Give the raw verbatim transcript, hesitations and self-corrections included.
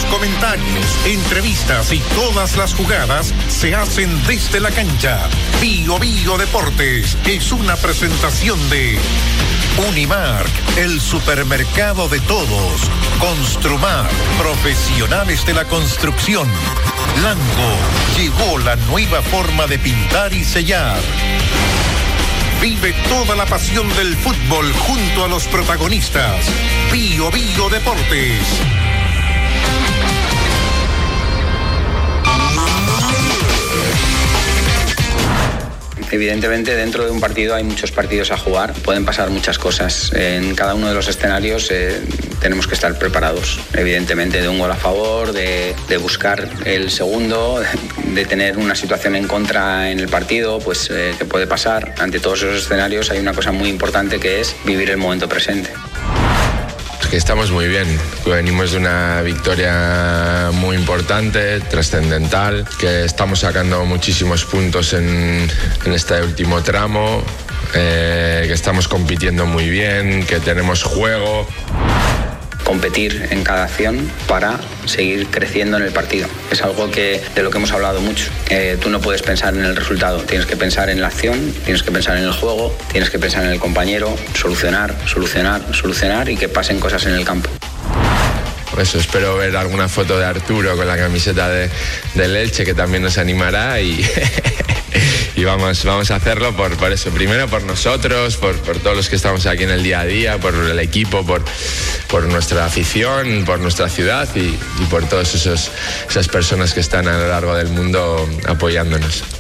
comentarios, entrevistas y todas las jugadas se hacen desde la cancha. Bio Bio Deportes es una presentación de Unimark, el supermercado de todos. Construmar, profesionales de la construcción. Lango llegó la nueva forma de pintar y sellar. Vive toda la pasión del fútbol junto a los protagonistas. Bio Bio Deportes. Evidentemente, dentro de un partido hay muchos partidos a jugar, pueden pasar muchas cosas. En cada uno de los escenarios eh, tenemos que estar preparados, evidentemente, de un gol a favor, de, de buscar el segundo, de tener una situación en contra en el partido, pues eh, que puede pasar. Ante todos esos escenarios hay una cosa muy importante que es vivir el momento presente. Que estamos muy bien, venimos de una victoria muy importante, trascendental, que estamos sacando muchísimos puntos en, en este último tramo, eh, que estamos compitiendo muy bien, que tenemos juego. Competir en cada acción para seguir creciendo en el partido. Es algo que, de lo que hemos hablado mucho. Eh, tú no puedes pensar en el resultado, tienes que pensar en la acción, tienes que pensar en el juego, tienes que pensar en el compañero, solucionar, solucionar, solucionar y que pasen cosas en el campo. Eso, espero ver alguna foto de Arturo con la camiseta de, del Elche, que también nos animará y... Y vamos, vamos a hacerlo por, por eso, primero por nosotros, por, por todos los que estamos aquí en el día a día, por el equipo, por, por nuestra afición, por nuestra ciudad y, y por todas esas personas que están a lo largo del mundo apoyándonos.